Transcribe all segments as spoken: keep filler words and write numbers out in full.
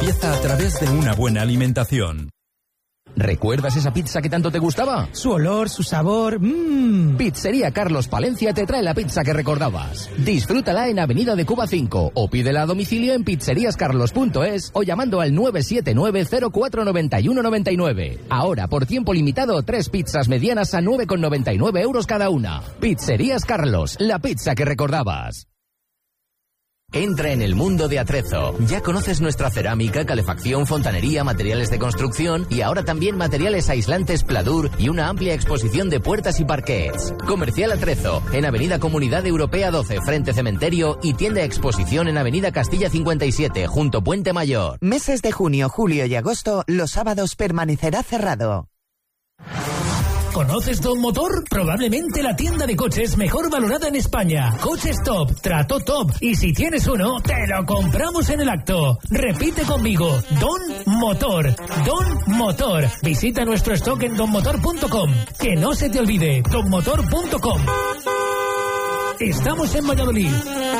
empieza a través de una buena alimentación. ¿Recuerdas esa pizza que tanto te gustaba? Su olor, su sabor... Mmm. Pizzería Carlos Palencia te trae la pizza que recordabas. Disfrútala en Avenida de Cuba cinco o pídela a domicilio en pizzerías carlos punto es o llamando al nueve siete nueve cero cuatro nueve uno nueve nueve. Ahora, por tiempo limitado, tres pizzas medianas a nueve con noventa y nueve euros cada una. Pizzerías Carlos, la pizza que recordabas. Entra en el mundo de Atrezo. Ya conoces nuestra cerámica, calefacción, fontanería, materiales de construcción y ahora también materiales aislantes Pladur y una amplia exposición de puertas y parquets. Comercial Atrezo, en Avenida Comunidad Europea doce, frente Cementerio, y tienda exposición en Avenida Castilla cincuenta y siete, junto Puente Mayor. Meses de junio, julio y agosto, los sábados permanecerá cerrado. ¿Conoces Don Motor? Probablemente la tienda de coches mejor valorada en España. Coches top, trato top. Y si tienes uno, te lo compramos en el acto. Repite conmigo, Don Motor. Don Motor. Visita nuestro stock en don motor punto com. Que no se te olvide, don motor punto com. Estamos en Valladolid.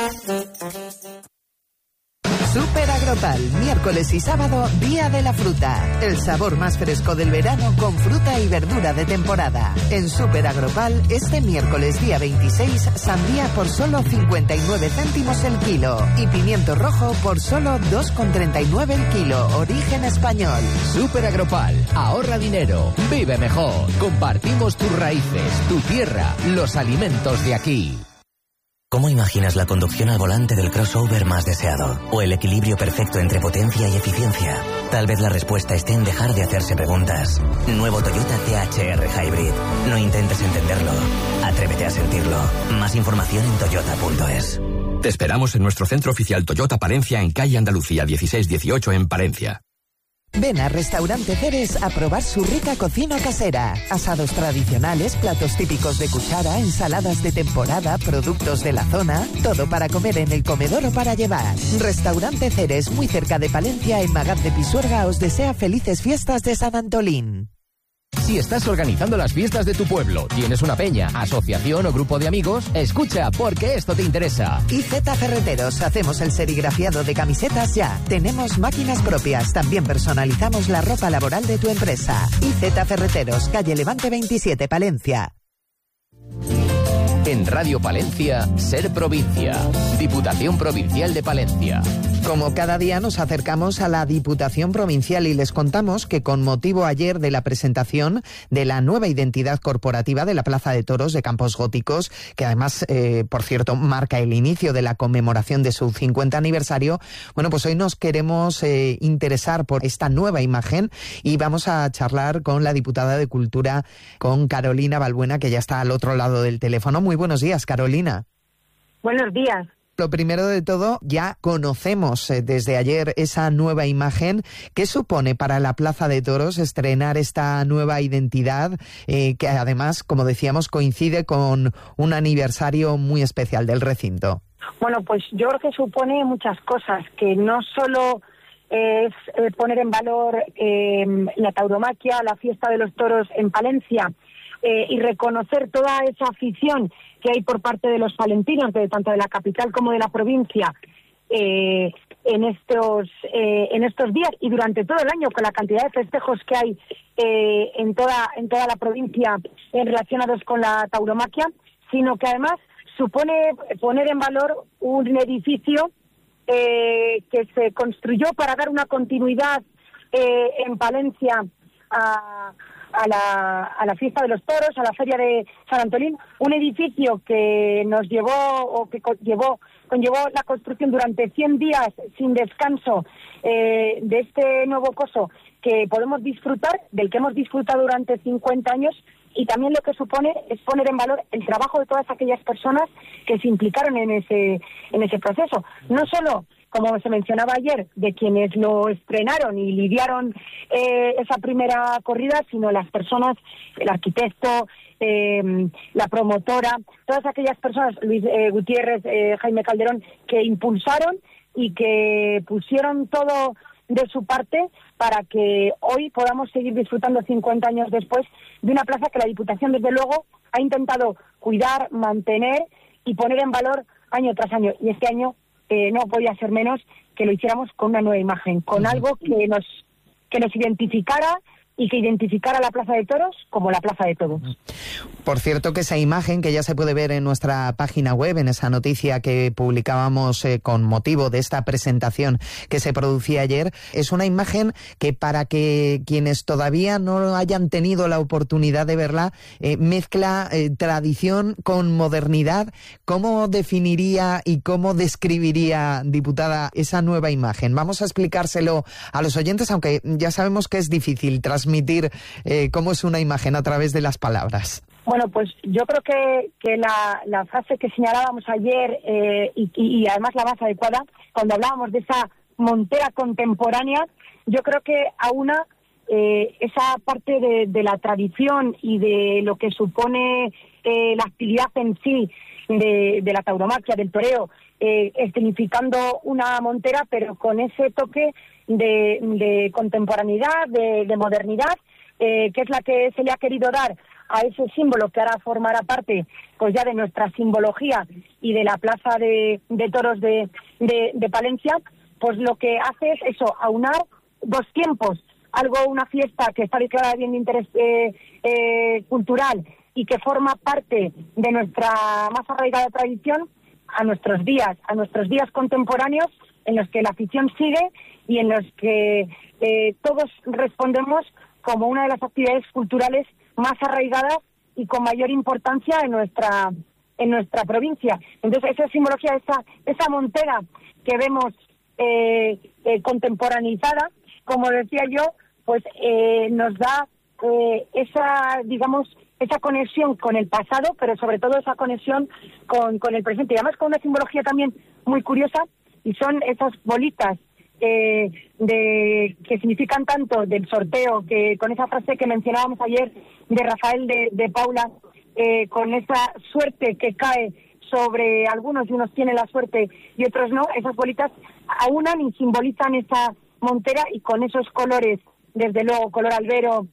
Super Agropal, miércoles y sábado, Día de la Fruta. El sabor más fresco del verano con fruta y verdura de temporada. En Super Agropal, este miércoles día veintiséis, sandía por solo cincuenta y nueve céntimos el kilo. Y pimiento rojo por solo dos con treinta y nueve el kilo. Origen español. Super Agropal, ahorra dinero, vive mejor. Compartimos tus raíces, tu tierra, los alimentos de aquí. ¿Cómo imaginas la conducción al volante del crossover más deseado? ¿O el equilibrio perfecto entre potencia y eficiencia? Tal vez la respuesta esté en dejar de hacerse preguntas. Nuevo Toyota T H R Hybrid. No intentes entenderlo. Atrévete a sentirlo. Más información en toyota punto es. Te esperamos en nuestro centro oficial Toyota Palencia en calle Andalucía dieciséis dieciocho en Palencia. Ven a Restaurante Ceres a probar su rica cocina casera. Asados tradicionales, platos típicos de cuchara, ensaladas de temporada, productos de la zona. Todo para comer en el comedor o para llevar. Restaurante Ceres, muy cerca de Palencia, en Magat de Pisuerga, os desea felices fiestas de San Antolín. Si estás organizando las fiestas de tu pueblo, tienes una peña, asociación o grupo de amigos, escucha, porque esto te interesa. I Z Ferreteros, hacemos el serigrafiado de camisetas ya. Tenemos máquinas propias, también personalizamos la ropa laboral de tu empresa. I Z Ferreteros, calle Levante veintisiete, Palencia. En Radio Palencia, Ser Provincia, Diputación Provincial de Palencia. Como cada día nos acercamos a la Diputación Provincial y les contamos que con motivo ayer de la presentación de la nueva identidad corporativa de la Plaza de Toros de Campos Góticos, que además, eh, por cierto, marca el inicio de la conmemoración de su cincuenta aniversario, bueno, pues hoy nos queremos eh, interesar por esta nueva imagen y vamos a charlar con la diputada de Cultura, con Carolina Balbuena, que ya está al otro lado del teléfono. Muy buenos días, Carolina. Buenos días. Lo primero de todo, ya conocemos eh, desde ayer esa nueva imagen. ¿Qué supone para la Plaza de Toros estrenar esta nueva identidad eh, que además, como decíamos, coincide con un aniversario muy especial del recinto? Bueno, pues yo creo que supone muchas cosas, que no solo es eh, poner en valor eh, la tauromaquia, la fiesta de los toros en Palencia, eh, y reconocer toda esa afición que hay por parte de los palentinos, de tanto de la capital como de la provincia, eh, en estos eh, en estos días y durante todo el año, con la cantidad de festejos que hay eh, en toda en toda la provincia eh, relacionados con la tauromaquia, sino que además supone poner en valor un edificio eh, que se construyó para dar una continuidad eh, en Palencia a A la, a la fiesta de los toros, a la feria de San Antolín, un edificio que nos llevó o que co- llevó conllevó la construcción durante cien días sin descanso eh, de este nuevo coso que podemos disfrutar, del que hemos disfrutado durante cincuenta años, y también lo que supone es poner en valor el trabajo de todas aquellas personas que se implicaron en ese en ese proceso, no solo, como se mencionaba ayer, de quienes lo estrenaron y lidiaron eh, esa primera corrida, sino las personas, el arquitecto, eh, la promotora, todas aquellas personas, Luis eh, Gutiérrez, eh, Jaime Calderón, que impulsaron y que pusieron todo de su parte para que hoy podamos seguir disfrutando cincuenta años después de una plaza que la Diputación, desde luego, ha intentado cuidar, mantener y poner en valor año tras año. Y este año eh, no podía ser menos que lo hiciéramos con una nueva imagen, con algo que nos que nos identificara y que identificara la Plaza de Toros como la Plaza de Todos. Por cierto, que esa imagen que ya se puede ver en nuestra página web, en esa noticia que publicábamos eh, con motivo de esta presentación que se producía ayer, es una imagen que, para que quienes todavía no hayan tenido la oportunidad de verla, eh, mezcla eh, tradición con modernidad. ¿Cómo definiría y cómo describiría, diputada, esa nueva imagen? Vamos a explicárselo a los oyentes, aunque ya sabemos que es difícil transmitir eh, cómo es una imagen a través de las palabras. Bueno, pues yo creo que, que la, la frase que señalábamos ayer eh, y, y además la más adecuada, cuando hablábamos de esa montera contemporánea, yo creo que aúna eh, esa parte de, de la tradición y de lo que supone eh, la actividad en sí de, de la tauromaquia, del toreo, eh, escenificando una montera, pero con ese toque de, de contemporaneidad, de, de modernidad, eh, que es la que se le ha querido dar a ese símbolo que ahora formará parte pues ya de nuestra simbología y de la Plaza de, de Toros de, de, de Palencia. Pues lo que hace es eso, aunar dos tiempos, algo, una fiesta que está declarada bien de interés eh, eh, cultural y que forma parte de nuestra más arraigada tradición, a nuestros días, a nuestros días contemporáneos, en los que la afición sigue y en los que eh, todos respondemos como una de las actividades culturales más arraigadas y con mayor importancia en nuestra en nuestra provincia. Entonces, esa simbología, esa esa montera que vemos eh, eh, contemporaneizada, como decía yo, pues eh, nos da eh, esa, digamos, esa conexión con el pasado, pero sobre todo esa conexión con, con el presente. Y además con una simbología también muy curiosa, y son esas bolitas Eh, de que significan tanto del sorteo, que con esa frase que mencionábamos ayer de Rafael de, de Paula, eh, con esa suerte que cae sobre algunos y unos tienen la suerte y otros no, esas bolitas aunan y simbolizan esa montera, y con esos colores, desde luego color albero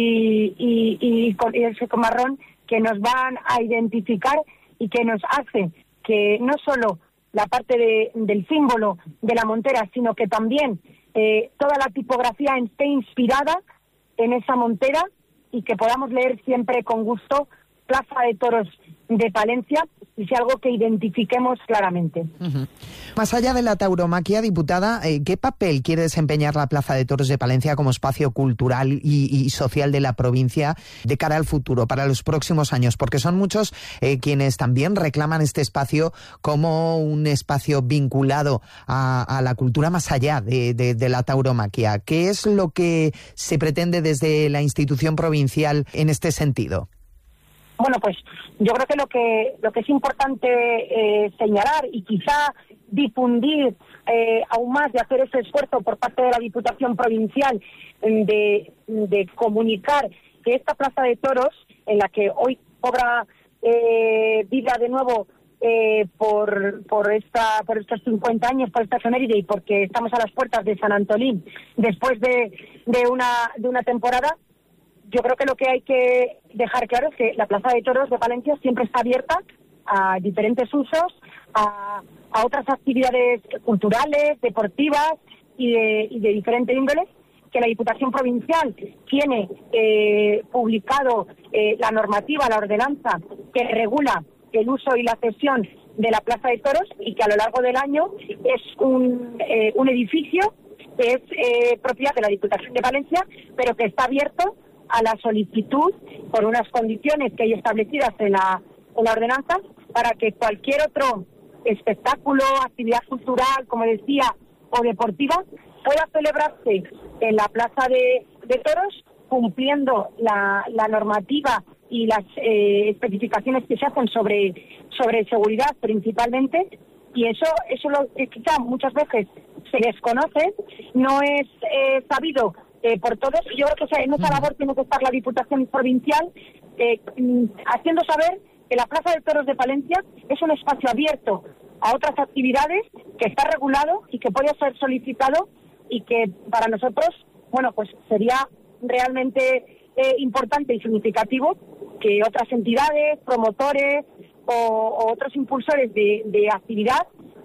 y, y, y, con, y ese marrón, que nos van a identificar y que nos hace que no solo la parte de, del símbolo de la montera, sino que también eh, toda la tipografía esté inspirada en esa montera y que podamos leer siempre con gusto Plaza de Toros de Palencia, y sea algo que identifiquemos claramente. Uh-huh. Más allá de la tauromaquia, diputada, eh, ¿qué papel quiere desempeñar la Plaza de Toros de Palencia como espacio cultural y, y social de la provincia de cara al futuro, para los próximos años? Porque son muchos eh, quienes también reclaman este espacio como un espacio vinculado a, a la cultura más allá de, de, de la tauromaquia. ¿Qué es lo que se pretende desde la institución provincial en este sentido? Bueno, pues yo creo que lo que lo que es importante eh, señalar y quizá difundir eh, aún más, de hacer ese esfuerzo por parte de la Diputación Provincial de, de comunicar que esta Plaza de Toros, en la que hoy cobra eh, vida de nuevo eh, por por esta por estos cincuenta años, por esta efeméride, y porque estamos a las puertas de San Antolín después de, de una de una temporada. Yo creo que lo que hay que dejar claro es que la Plaza de Toros de Palencia siempre está abierta a diferentes usos, a, a otras actividades culturales, deportivas y de, y de diferente índole, que la Diputación Provincial tiene eh, publicado eh, la normativa, la ordenanza que regula el uso y la cesión de la Plaza de Toros, y que a lo largo del año es un, eh, un edificio que es eh, propiedad de la Diputación de Palencia, pero que está abierto a la solicitud por unas condiciones que hay establecidas en la, en la ordenanza, para que cualquier otro espectáculo, actividad cultural, como decía, o deportiva, pueda celebrarse en la Plaza de, de Toros, cumpliendo la, la normativa y las eh, especificaciones que se hacen sobre, sobre seguridad principalmente. Y eso eso lo que quizá muchas veces se desconoce, no es eh, sabido Eh, por todos. Yo creo que, o sea, en esa labor tiene que estar la Diputación Provincial eh, haciendo saber que la Plaza de Toros de Palencia es un espacio abierto a otras actividades, que está regulado y que puede ser solicitado, y que para nosotros, bueno, pues sería realmente eh, importante y significativo que otras entidades, promotores o, o otros impulsores de, de actividad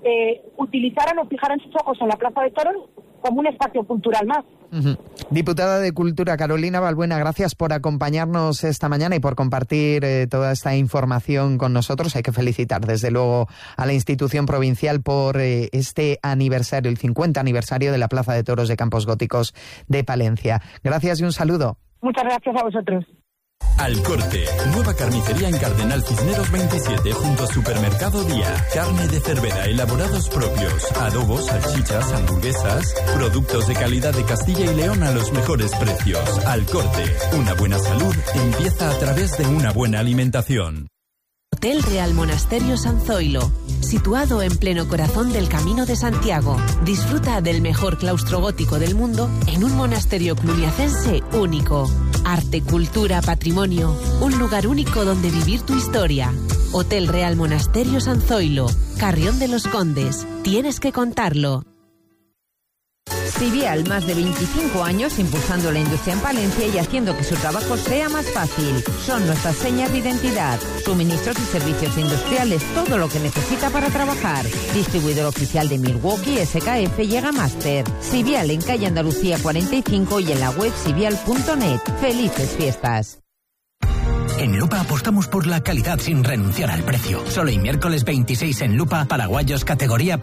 eh, utilizaran o fijaran sus ojos en la Plaza de Toros como un espacio cultural más. Uh-huh. Diputada de Cultura, Carolina Balbuena, gracias por acompañarnos esta mañana y por compartir eh, toda esta información con nosotros. Hay que felicitar desde luego a la institución provincial por eh, este aniversario, el cincuenta aniversario de la Plaza de Toros de Campos Góticos de Palencia. Gracias y un saludo. Muchas gracias a vosotros. Al Corte, nueva carnicería en Cardenal Cisneros veintisiete junto a Supermercado Día. Carne de Cervera, elaborados propios, adobos, salchichas, hamburguesas, productos de calidad de Castilla y León a los mejores precios. Al Corte, una buena salud empieza a través de una buena alimentación. Hotel Real Monasterio San Zoilo, situado en pleno corazón del Camino de Santiago. Disfruta del mejor claustro gótico del mundo en un monasterio cluniacense único. Arte, cultura, patrimonio, un lugar único donde vivir tu historia. Hotel Real Monasterio San Zoilo, Carrión de los Condes. Tienes que contarlo. Civial, más de veinticinco años impulsando la industria en Palencia y haciendo que su trabajo sea más fácil. Son nuestras señas de identidad, suministros y servicios industriales, todo lo que necesita para trabajar. Distribuidor oficial de Milwaukee, S K F y Egamaster. Civial en calle Andalucía cuarenta y cinco y en la web civial punto net. ¡Felices fiestas! En Lupa apostamos por la calidad sin renunciar al precio. Solo el miércoles veintiséis en Lupa, paraguayos categoría